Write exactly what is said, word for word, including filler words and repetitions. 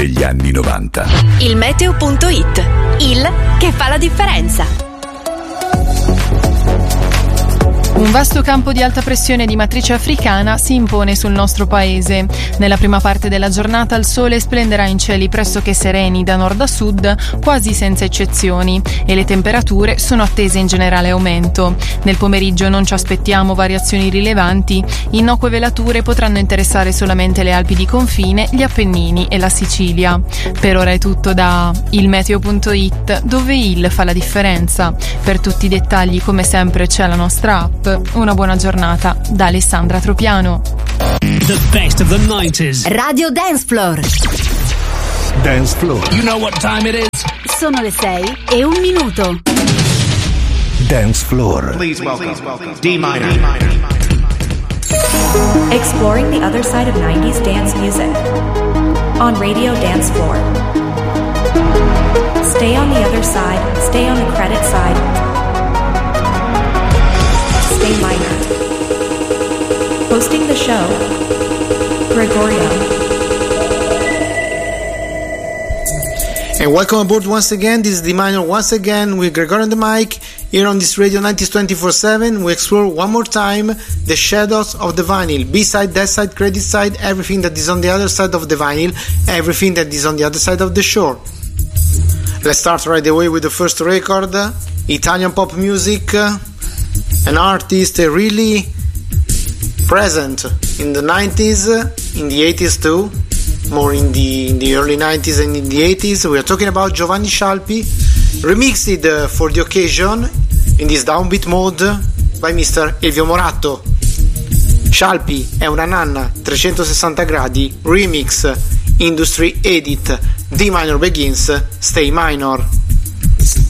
degli anni novanta. Il meteo punto it, il che fa la differenza. Un vasto campo di alta pressione di matrice africana si impone sul nostro paese. Nella prima parte della giornata il sole splenderà in cieli pressoché sereni da nord a sud, quasi senza eccezioni, e le temperature sono attese in generale aumento. Nel pomeriggio non ci aspettiamo variazioni rilevanti, innocue velature potranno interessare solamente le Alpi di confine, gli Appennini e la Sicilia. Per ora è tutto da il meteo punto it, dove il fa la differenza. Per tutti i dettagli, come sempre, c'è la nostra app. Una buona giornata da Alessandra Tropiano. The best of the nineties. Radio Dance Floor. Dance Floor. You know what time it is? Sono le sei e un minuto. Dance Floor. Please welcome D minor. Exploring the other side of nineties dance music on Radio Dance Floor. Stay on the other side, stay on the credit side. Stay minor. Hosting the show, Gregorio. And welcome aboard once again. This is D Minor once again with Gregorio on the mic. Here on this Radio nineties twenty-four seven, we explore one more time the shadows of the vinyl. B-side, that side, credit side, everything that is on the other side of the vinyl, everything that is on the other side of the shore. Let's start right away with the first record, Italian pop music. An artist really present in the nineties, in the eighties too, more in the in the early nineties and in the eighties. We are talking about Giovanni Scialpi, remixed uh, for the occasion in this downbeat mode by mister Elvio Moratto. Scialpi è una nanna, trecentosessanta gradi, remix, industry edit. D minor begins, stay minor.